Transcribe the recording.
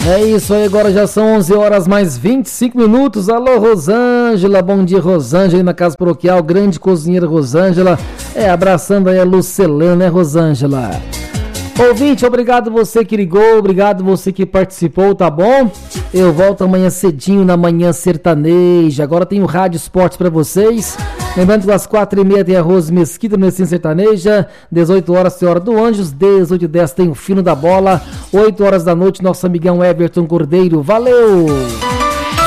É isso aí, agora já são 11 horas mais 25 minutos. Alô, Rosângela, bom dia, Rosângela, na Casa Paroquial, grande cozinheira Rosângela. Abraçando aí a Lucelana, né, Rosângela? Ouvinte, obrigado você que ligou, obrigado você que participou, tá bom? Eu volto amanhã cedinho na Manhã Sertaneja. Agora tem o Rádio Esportes pra vocês. Lembrando que às 4h30 tem a Rose Mesquita no Medicina Sertaneja. 18 horas tem Hora do Anjos. 18h10 tem o Fino da Bola. 8 horas da noite, nosso amigão Everton Cordeiro. Valeu!